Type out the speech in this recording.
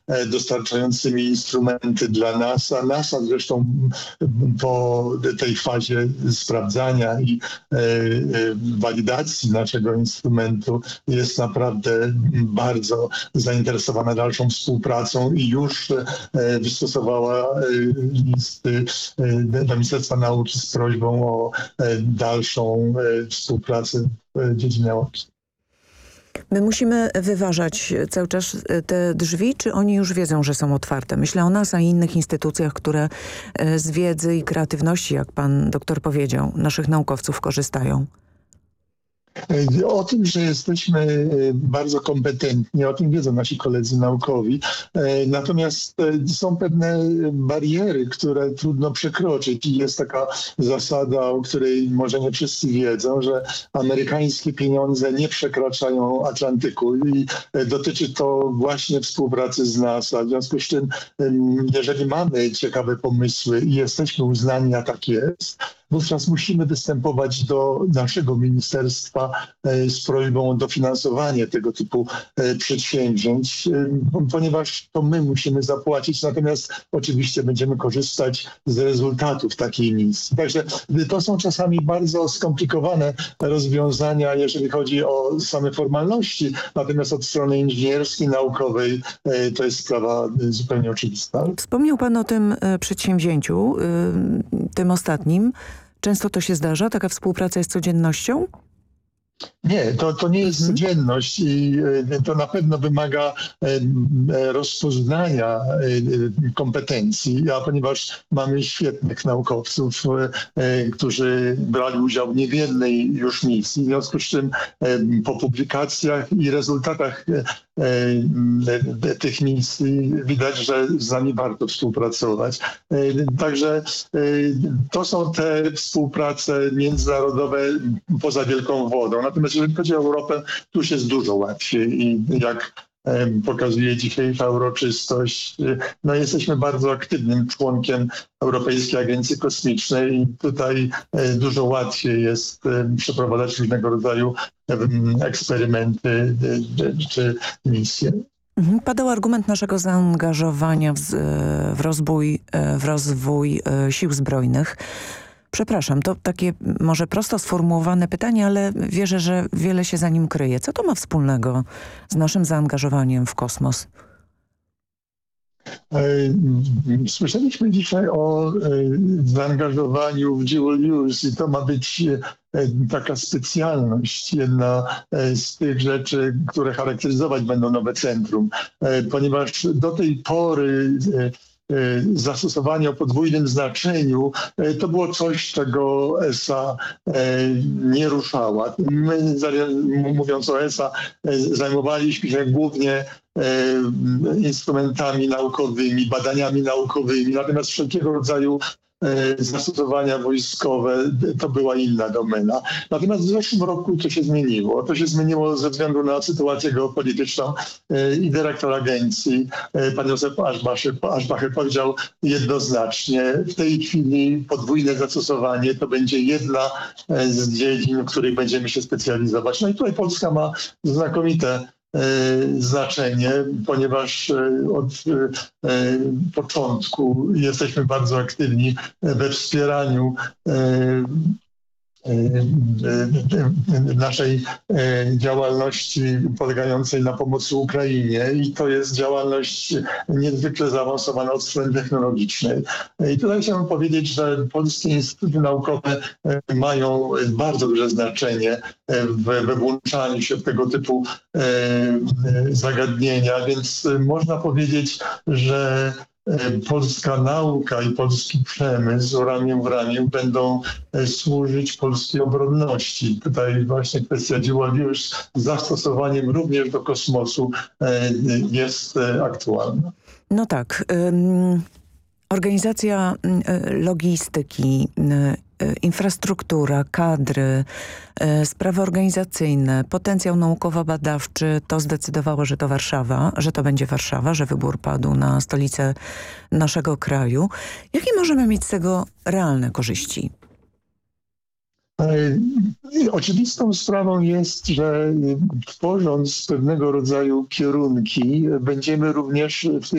dostarczającymi instrumenty dla NASA. NASA zresztą po tej fazie sprawdzania i walidacji naszego instrumentu jest naprawdę bardzo zainteresowana dalszą współpracą i już wystosowała listy do Ministerstwa Nauki z prośbą o dalszą współpracę w dziedzinie nauki. My musimy wyważać cały czas te drzwi, czy oni już wiedzą, że są otwarte? Myślę o nas, a innych instytucjach, które z wiedzy i kreatywności, jak pan doktor powiedział, naszych naukowców korzystają. O tym, że jesteśmy bardzo kompetentni, o tym wiedzą nasi koledzy naukowi. Natomiast są pewne bariery, które trudno przekroczyć. I jest taka zasada, o której może nie wszyscy wiedzą, że amerykańskie pieniądze nie przekraczają Atlantyku i dotyczy to właśnie współpracy z NASA. W związku z czym, jeżeli mamy ciekawe pomysły i jesteśmy uznani, a tak jest, wówczas musimy występować do naszego ministerstwa z prośbą o dofinansowanie tego typu przedsięwzięć, ponieważ to my musimy zapłacić, natomiast oczywiście będziemy korzystać z rezultatów takiej misji. Także to są czasami bardzo skomplikowane rozwiązania, jeżeli chodzi o same formalności, natomiast od strony inżynierskiej, naukowej to jest sprawa zupełnie oczywista. Wspomniał pan o tym przedsięwzięciu, tym ostatnim. Często to się zdarza? Taka współpraca jest codziennością? Nie, to nie jest codzienność i to na pewno wymaga rozpoznania kompetencji, a ponieważ mamy świetnych naukowców, którzy brali udział nie w jednej już misji, w związku z czym po publikacjach i rezultatach tych misji widać, że z nami warto współpracować. Także to są te współprace międzynarodowe poza wielką wodą. Natomiast jeżeli chodzi o Europę, tu już jest dużo łatwiej i jak pokazuje dzisiejsza uroczystość, no jesteśmy bardzo aktywnym członkiem Europejskiej Agencji Kosmicznej i tutaj dużo łatwiej jest przeprowadzać różnego rodzaju eksperymenty czy misje. Padał argument naszego zaangażowania w rozwój sił zbrojnych. Przepraszam, to takie może prosto sformułowane pytanie, ale wierzę, że wiele się za nim kryje. Co to ma wspólnego z naszym zaangażowaniem w kosmos? Słyszeliśmy dzisiaj o zaangażowaniu w dual use i to ma być taka specjalność, jedna z tych rzeczy, które charakteryzować będą nowe centrum, ponieważ do tej pory zastosowanie o podwójnym znaczeniu to było coś, czego ESA nie ruszała. My, mówiąc o ESA, zajmowaliśmy się głównie instrumentami naukowymi, badaniami naukowymi, natomiast wszelkiego rodzaju zastosowania wojskowe to była inna domena. Natomiast w zeszłym roku to się zmieniło. To się zmieniło ze względu na sytuację geopolityczną i dyrektor agencji, pan Józef Aschbacher powiedział jednoznacznie, w tej chwili podwójne zastosowanie to będzie jedna z dziedzin, w których będziemy się specjalizować. No i tutaj Polska ma znakomite znaczenie, ponieważ od początku jesteśmy bardzo aktywni we wspieraniu naszej działalności polegającej na pomocy Ukrainie i to jest działalność niezwykle zaawansowana od strony technologicznej. I tutaj chciałbym powiedzieć, że polskie instytuty naukowe mają bardzo duże znaczenie we włączaniu się w tego typu zagadnienia, więc można powiedzieć, że polska nauka i polski przemysł ramię w ramię będą służyć polskiej obronności. Tutaj właśnie kwestia dual use z zastosowaniem również do kosmosu jest aktualna. No tak. Organizacja logistyki, infrastruktura, kadry, sprawy organizacyjne, potencjał naukowo-badawczy, to zdecydowało, że to Warszawa, że to będzie Warszawa, że wybór padł na stolicę naszego kraju. Jakie możemy mieć z tego realne korzyści? Oczywistą sprawą jest, że tworząc pewnego rodzaju kierunki, będziemy również w tych